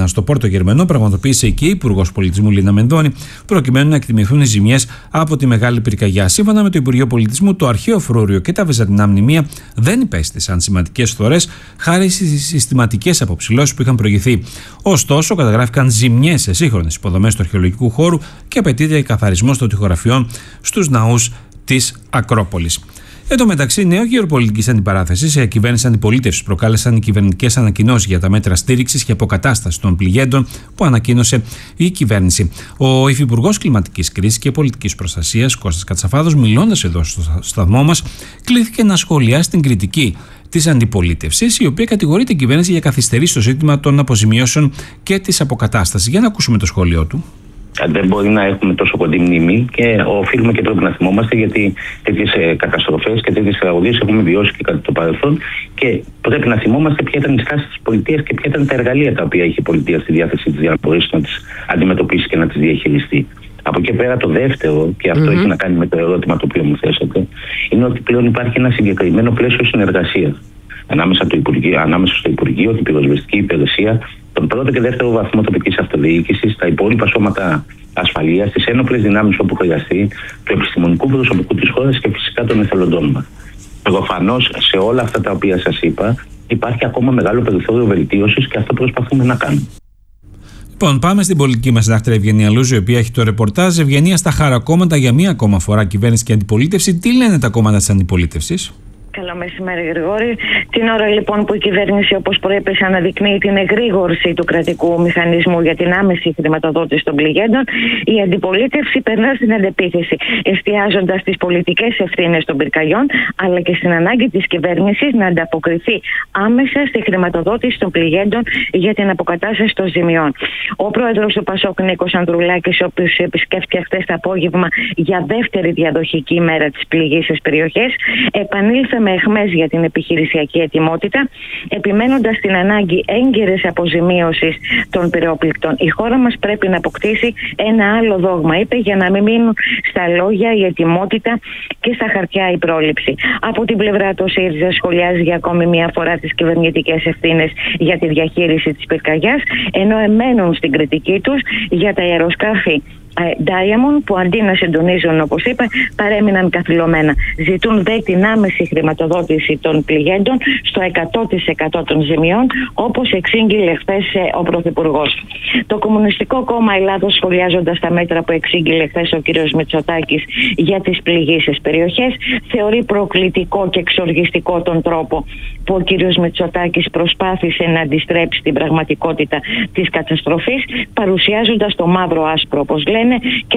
έρευνα στο Πόρτο Γερμανό πραγματοποίησε και η Υπουργός Πολιτισμού Λίνα Μενδώνη, προκειμένου να εκτιμηθούν οι ζημιές από τη μεγάλη πυρκαγιά. Σύμφωνα με το Υπουργείο Πολιτισμού, το αρχαίο φρούριο και τα βυζαντινά μνημεία δεν υπέστησαν σημαντικές φθορές χάρη στις συστηματικές αποψηλώσεις που είχαν προηγηθεί. Ωστόσο, καταγράφηκαν ζημιές σε σύγχρονες υποδομές του αρχαιολογικού χώρου και απαιτείται καθαρισμός των τοιχογραφιών στους ναούς της Ακρόπολης. Εν τω μεταξύ, νέο γύρο πολιτικής αντιπαράθεσης σε κυβέρνηση αντιπολίτευσης προκάλεσαν οι κυβερνητικές ανακοινώσεις για τα μέτρα στήριξης και αποκατάστασης των πληγέντων που ανακοίνωσε η κυβέρνηση. Ο Υφυπουργός Κλιματικής Κρίσης και Πολιτικής Προστασίας, Κώστας Κατσαφάδος, μιλώντας εδώ στο σταθμό μας, κλήθηκε να σχολιάσει την κριτική της αντιπολίτευσης, η οποία κατηγορεί την κυβέρνηση για καθυστερήσεις στο ζήτημα των αποζημιώσεων και της αποκατάστασης. Για να ακούσουμε το σχόλιο του. Δεν μπορεί να έχουμε τόσο κοντή μνήμη και οφείλουμε και πρέπει να θυμόμαστε, γιατί τέτοιες καταστροφές και τέτοιες τραγωδίες έχουμε βιώσει και κατά το παρελθόν και πρέπει να θυμόμαστε ποια ήταν η στάση της πολιτείας και ποια ήταν τα εργαλεία τα οποία είχε η πολιτεία στη διάθεσή της για να μπορέσει να τις αντιμετωπίσει και να τις διαχειριστεί. Από εκεί πέρα το δεύτερο, και αυτό έχει να κάνει με το ερώτημα το οποίο μου θέσατε, είναι ότι πλέον υπάρχει ένα συγκεκριμένο πλαίσιο συνεργασίας ανάμεσα στο Υπουργείο, την Πυροσβεστική Υπηρεσία, τον πρώτο και δεύτερο βαθμό τοπικής αυτοδιοίκησης, τα υπόλοιπα σώματα ασφαλείας, τις ένοπλες δυνάμεις όπου χρειαστεί, του επιστημονικού προσωπικού της χώρας και φυσικά των εθελοντών μας. Προφανώς σε όλα αυτά τα οποία σας είπα υπάρχει ακόμα μεγάλο περιθώριο βελτίωσης και αυτό προσπαθούμε να κάνουμε. Λοιπόν, πάμε στην πολιτική μας συντάκτρια Ευγενία Λούζου, η οποία έχει το ρεπορτάζ. Ευγενία, στα χαρακόμματα για μία ακόμα φορά κυβέρνηση και αντιπολίτευση. Τι λένε τα κόμματα της αντιπολίτευσης? Καλό μεσημέρι, Γρηγόρη. Την ώρα λοιπόν που η κυβέρνηση, όπως προείπες, αναδεικνύει την εγρήγορση του κρατικού μηχανισμού για την άμεση χρηματοδότηση των πληγέντων, η αντιπολίτευση περνά στην αντεπίθεση, εστιάζοντας στις πολιτικές ευθύνες των πυρκαγιών, αλλά και στην ανάγκη της κυβέρνησης να ανταποκριθεί άμεσα στη χρηματοδότηση των πληγέντων για την αποκατάσταση των ζημιών. Ο πρόεδρος του ΠΑΣΟΚ, Νίκος Ανδρουλάκης, ο οποίος επισκέφθηκε χθες το απόγευμα για δεύτερη διαδοχική ημέρα τις πληγείσες περιοχές, επανήλθε με αιχμές για την επιχειρησιακή ετοιμότητα, επιμένοντας την ανάγκη έγκαιρης αποζημίωσης των πυρόπληκτων. Η χώρα μας πρέπει να αποκτήσει ένα άλλο δόγμα, είπε, για να μην μείνουν στα λόγια η ετοιμότητα και στα χαρτιά η πρόληψη. Από την πλευρά του, ΣΥΡΙΖΑ σχολιάζει για ακόμη μία φορά τις κυβερνητικές ευθύνες για τη διαχείριση της πυρκαγιάς, ενώ εμένουν στην κριτική τους για τα αεροσκάφη Diamond, που αντί να συντονίζουν, όπως είπε, παρέμειναν καθυλωμένα. Ζητούν δε την άμεση χρηματοδότηση των πληγέντων στο 100% των ζημιών, όπως εξήγηλε χθες ο Πρωθυπουργός. Το Κομμουνιστικό Κόμμα Ελλάδος, σχολιάζοντας τα μέτρα που εξήγηλε χθες ο κ. Μητσοτάκης για τις πληγείσες περιοχές, θεωρεί προκλητικό και εξοργιστικό τον τρόπο που ο κ. Μητσοτάκης προσπάθησε να αντιστρέψει την πραγματικότητα της καταστροφής, παρουσιάζοντας το μαύρο άσπρο, όπως λένε,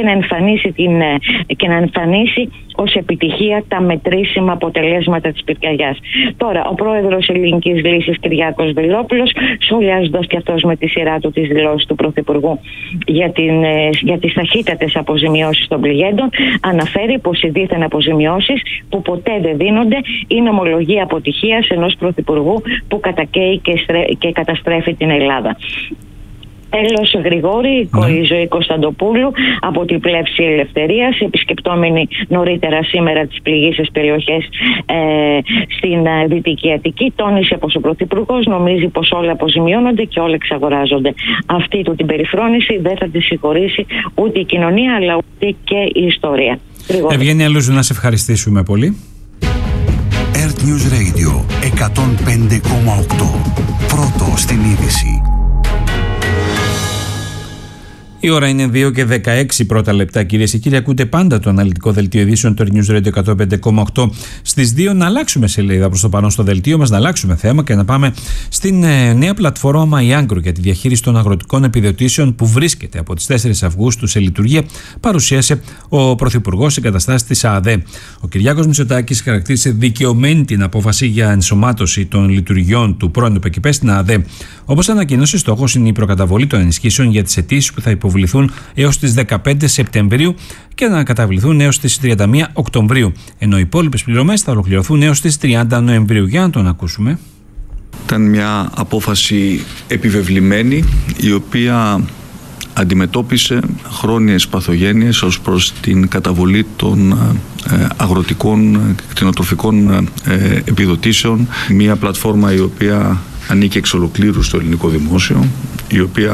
και να εμφανίσει ως επιτυχία τα μετρήσιμα αποτελέσματα της πυρκαγιάς. Τώρα, ο πρόεδρος Ελληνικής Λύσης, Κυριάκος Βελόπουλος, σχολιάζοντας και αυτός με τη σειρά του τις δηλώσεις του Πρωθυπουργού για τις ταχύτατες αποζημιώσεις των πληγέντων, αναφέρει πως οι δίθεν αποζημιώσεις που ποτέ δεν δίνονται είναι ομολογία αποτυχίας ενός Πρωθυπουργού που κατακαίει και καταστρέφει την Ελλάδα. Τέλος, Γρηγόρη, η Ζωή Κωνσταντοπούλου από την Πλεύση Ελευθερίας, επισκεπτόμενη νωρίτερα σήμερα τις πληγείσες περιοχές στην Δυτική Αττική, τόνισε πως ο Πρωθυπουργός νομίζει πως όλα αποζημιώνονται και όλα εξαγοράζονται. Αυτή του την περιφρόνηση δεν θα τη συγχωρήσει ούτε η κοινωνία, αλλά ούτε και η ιστορία. Ευγένεια Λούζου, να σε ευχαριστήσουμε πολύ. Earth News Radio 105,8. Πρώτο στην είδηση. Η ώρα είναι 2 και 16 πρώτα λεπτά, κυρίες και κύριοι. Ακούτε πάντα το αναλυτικό δελτίο ειδήσεων του News Radio 105,8. Στις 2 να αλλάξουμε σελίδα προς το παρόν στο δελτίο μας, να αλλάξουμε θέμα και να πάμε στην νέα πλατφόρμα MyAgro για τη διαχείριση των αγροτικών επιδοτήσεων που βρίσκεται από τις 4 Αυγούστου σε λειτουργία, παρουσίασε ο Πρωθυπουργός σε εγκαταστάσεις της ΑΔΕ. Ο Κυριάκος Μητσοτάκης χαρακτήρισε δικαιωμένη την απόφαση για ενσωμάτωση των λειτουργιών του πρώην ΟΠΕΚΙΠΕ στην ΑΔΕ. Όπως ανακοίνωσε, στόχος είναι η προκαταβολή των ενισχύσεων για τις αιτήσεις που θα υποβληθούν έως τις 15 Σεπτεμβρίου και να καταβληθούν έως τις 31 Οκτωβρίου, ενώ οι υπόλοιπες πληρωμές θα ολοκληρωθούν έως τις 30 Νοεμβρίου. Για να τον ακούσουμε. Ήταν μια απόφαση επιβεβλημένη, η οποία αντιμετώπισε χρόνιες παθογένειες ως προς την καταβολή των αγροτικών και κτηνοτροφικών επιδοτήσεων. Μια πλατφόρμα η οποία ανήκει εξ ολοκλήρου στο ελληνικό δημόσιο, η οποία